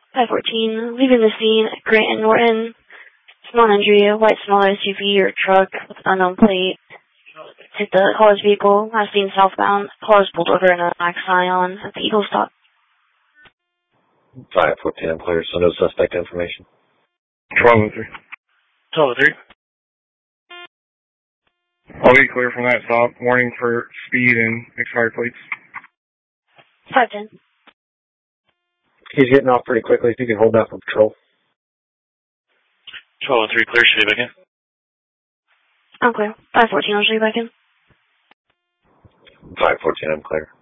514, leaving the scene at Grant and Norton. Small injury, a white small SUV or truck with an unknown plate hit the caller's vehicle, last seen southbound. Caller's pulled over in a black Scion at the Eagle stop. 514, I'm clear, so no suspect information. 1203. 1203. I'll be clear from that stop. Warning for speed and expired plates. 510. He's getting off pretty quickly, if you can hold that for patrol. 1203, clear, should be back in. I'm clear. 514, I'll show you back in. 514, I'm clear.